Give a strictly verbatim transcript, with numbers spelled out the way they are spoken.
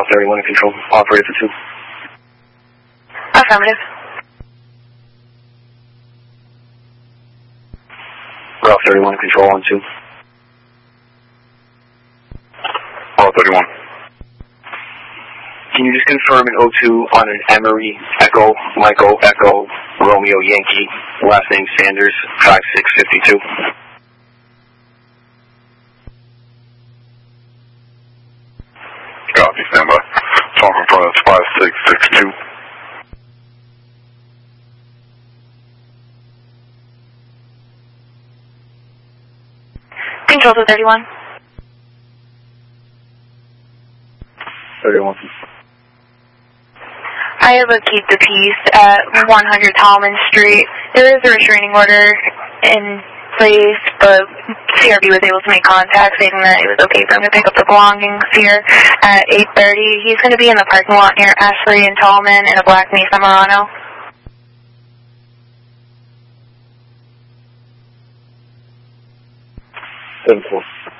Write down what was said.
thirty-one in control. Operator for two. Affirmative. Ralph thirty-one in control on two. Ralph thirty-one. Can you just confirm an O two on an Emery Echo, Michael Echo, Romeo Yankee, last name Sanders, five six five two? Copy, stand by. Talking from us, five six six two. Control to thirty-one. thirty-one. I have a keep the peace at one hundred Tallman Street. There is a restraining order in place, but C R B was able to make contact saying that it was okay for him to pick up the belongings here at eight thirty. He's going to be in the parking lot near Ashley and Tallman in a black Nissan Murano. seven four.